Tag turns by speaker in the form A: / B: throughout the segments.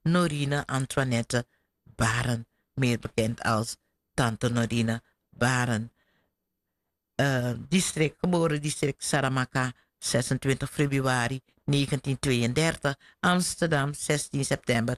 A: Norine Antoinette Baren, meer bekend als Tante Norine Baren. Geboren district Saramaka, 26 februari 1932, Amsterdam, 16 september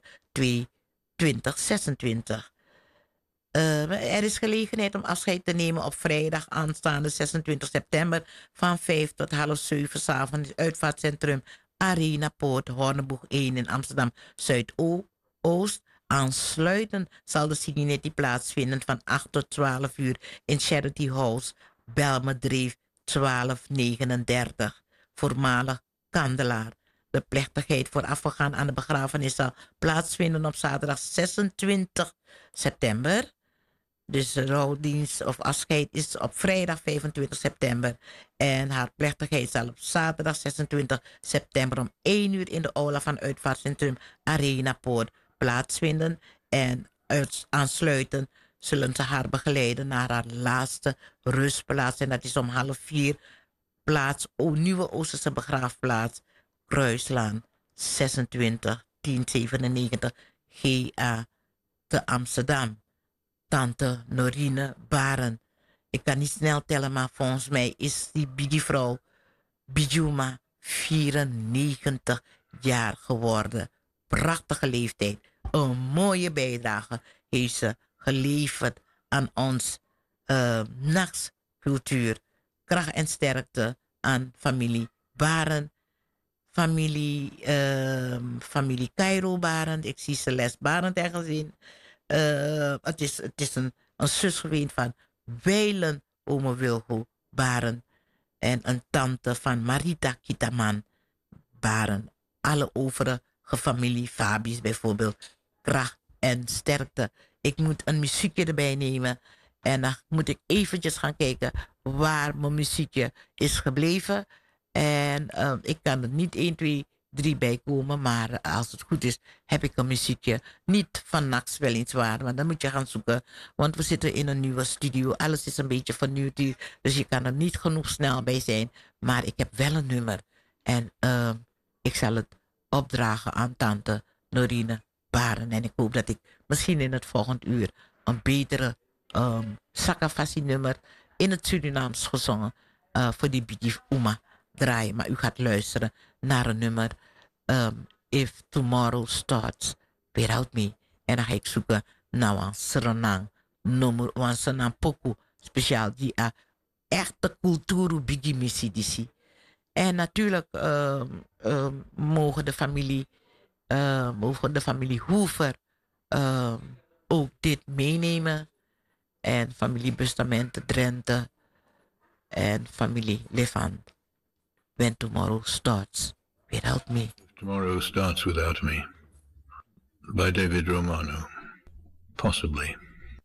A: 2026. Er is gelegenheid om afscheid te nemen op vrijdag aanstaande 26 september van 5 tot half 7 s'avonds in het uitvaartcentrum Arena Poort Horneboeg 1 in Amsterdam Zuidoost. Aansluitend zal de Siginetti plaatsvinden van 8 tot 12 uur in Charity House, Belmedreef 1239, voormalig Kandelaar. De plechtigheid voorafgegaan aan de begrafenis zal plaatsvinden op zaterdag 26 september. Dus de rouwdienst of afscheid is op vrijdag 25 september. En haar plechtigheid zal op zaterdag 26 september om 1 uur in de aula van uitvaartcentrum Arena Poort plaatsvinden. En aansluitend zullen ze haar begeleiden naar haar laatste rustplaats. En dat is om half 4 plaats, Nieuwe Oosterse begraafplaats, Kruislaan 26 1097 GA te Amsterdam. Tante Norine Baren. Ik kan niet snel tellen, maar volgens mij is die vrouw Bijuma 94 jaar geworden. Prachtige leeftijd. Een mooie bijdrage heeft ze geleverd aan ons nachtcultuur. Kracht en sterkte aan familie Baren. Familie Cairo Barend. Ik zie Celeste Barend ergens in. Het is een zus geweest van Weilen ome Wilgo Barend. En een tante van Marita Kitaman Barend. Alle overige familie, Fabi's bijvoorbeeld. Kracht en sterkte. Ik moet een muziekje erbij nemen. En dan moet ik eventjes gaan kijken waar mijn muziekje is gebleven. En ik kan er niet 1, 2, 3 bij komen. Maar als het goed is, heb ik een muziekje. Niet van Nax Wellingswaard, maar dan moet je gaan zoeken. Want we zitten in een nieuwe studio. Alles is een beetje vernieuwd hier. Dus je kan er niet genoeg snel bij zijn. Maar ik heb wel een nummer. En ik zal het opdragen aan tante Norine Baren. En ik hoop dat ik misschien in het volgende uur een betere Sakafassi nummer in het Surinaams gezongen voor die Bidif Uma draaien. Maar u gaat luisteren naar een nummer If Tomorrow Starts Without Me. En dan ga ik zoeken naar een Serenang nummer, een Serenang Poku. Speciaal die echte cultuur bigi missie die. En natuurlijk mogen de familie Hoover ook dit meenemen. En familie Bustamante Drenthe en familie Levant. When Tomorrow Starts Without Me.
B: Tomorrow Starts Without Me by David Romano. Possibly.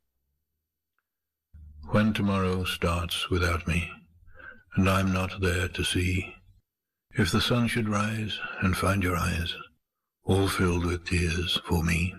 B: When tomorrow starts without me, and I'm not there to see, if the sun should rise and find your eyes all filled with tears for me,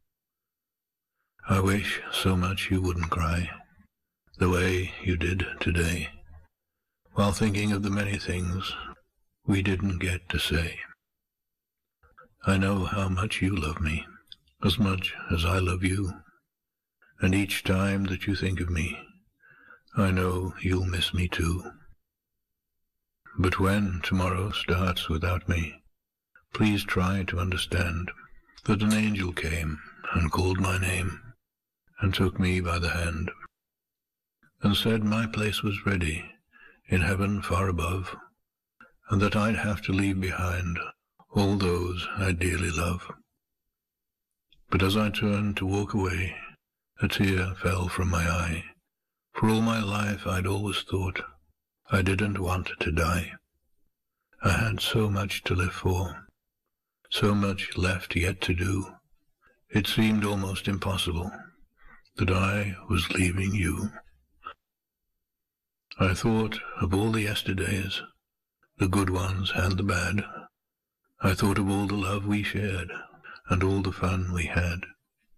B: I wish so much you wouldn't cry the way you did today, while thinking of the many things we didn't get to say. I know how much you love me, as much as I love you, and each time that you think of me, I know you'll miss me too. But when tomorrow starts without me, please try to understand that an angel came and called my name and took me by the hand and said my place was ready in heaven far above, and that I'd have to leave behind all those I dearly love. But as I turned to walk away, a tear fell from my eye. For all my life I'd always thought I didn't want to die. I had so much to live for, so much left yet to do. It seemed almost impossible that I was leaving you. I thought of all the yesterdays, the good ones and the bad. I thought of all the love we shared and all the fun we had.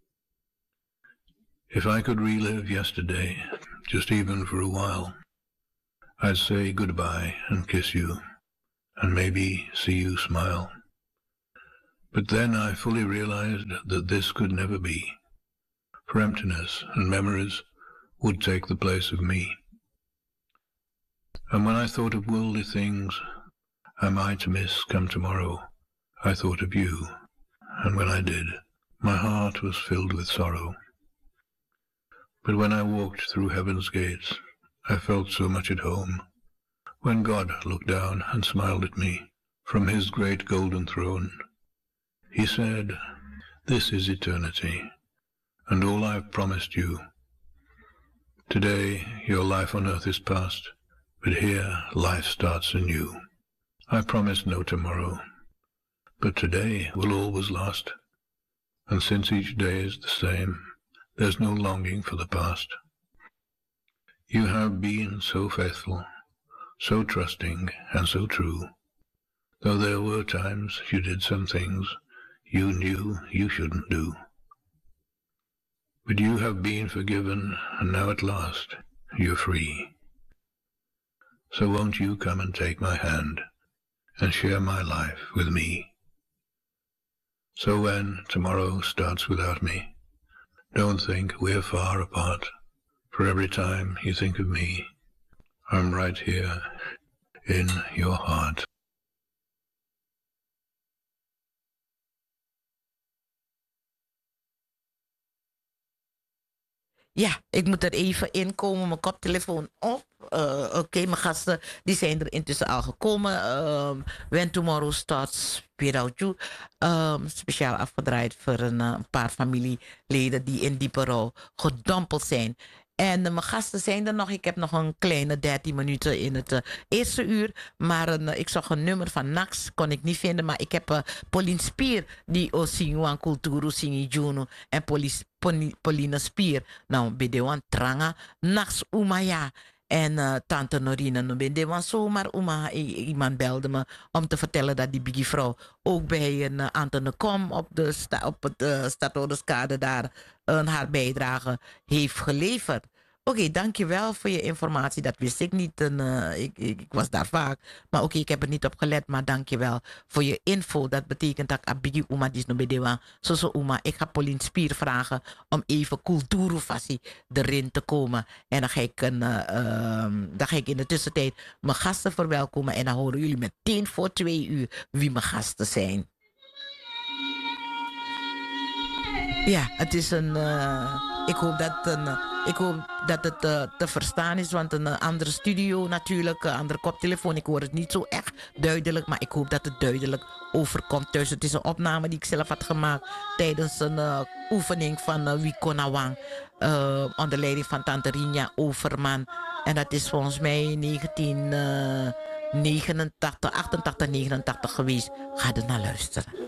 B: If I could relive yesterday, just even for a while, I'd say goodbye and kiss you, and maybe see you smile. But then I fully realized that this could never be, for emptiness and memories would take the place of me. And when I thought of worldly things I might miss come tomorrow, I thought of you, and when I did, my heart was filled with sorrow. But when I walked through heaven's gates, I felt so much at home. When God looked down and smiled at me from his great golden throne, he said, "This is eternity, and all I've promised you. Today your life on earth is past, but here life starts anew. I promise no tomorrow, but today will all was lost, and since each day is the same, there's no longing for the past. You have been so faithful, so trusting, and so true, though there were times you did some things you knew you shouldn't do. But you have been forgiven, and now at last you're free. So won't you come and take my hand and share my life with me? So when tomorrow starts without me, don't think we're far apart, for every time you think of me, I'm right here in your heart."
A: Ja, ik moet er even inkomen. Mijn koptelefoon op. Oké, mijn gasten die zijn er intussen al gekomen. When Tomorrow Starts Without You. Speciaal afgedraaid voor een paar familieleden die in diepe rouw gedompeld zijn. En mijn gasten zijn er nog. Ik heb nog een kleine 13 minuten in het eerste uur. Maar ik zag een nummer van Nax. Kon ik niet vinden. Maar ik heb Pauline Spier. Die Osinwan Kulturu Singi Juno. En Pauline Spier. Nou, Bedewan Tranga. Nax Umaya. En tante Norina no ben de zomaar iemand belde me om te vertellen dat die biggie vrouw ook bij een Antenne Kom op het Stadhouderskade daar haar bijdrage heeft geleverd. Oké, dankjewel voor je informatie. Dat wist ik niet. Ik was daar vaak. Maar oké, ik heb er niet op gelet. Maar dankjewel voor je info. Dat betekent dat Abigi Uma dis no bedewa. Zo Uma. Ik ga Pauline Spier vragen om even cultuurfassie erin te komen. En dan ga ik in de tussentijd mijn gasten verwelkomen. En dan horen jullie meteen voor 2 uur wie mijn gasten zijn. Ja, het is een... Ik hoop dat het te verstaan is, want een andere studio natuurlijk, een andere koptelefoon. Ik hoor het niet zo echt duidelijk, maar ik hoop dat het duidelijk overkomt thuis. Het is een opname die ik zelf had gemaakt tijdens een oefening van Wikonawang. Onder leiding van Tante Rinja Overman. En dat is volgens mij 1989, 88, 89 geweest. Ga er naar luisteren.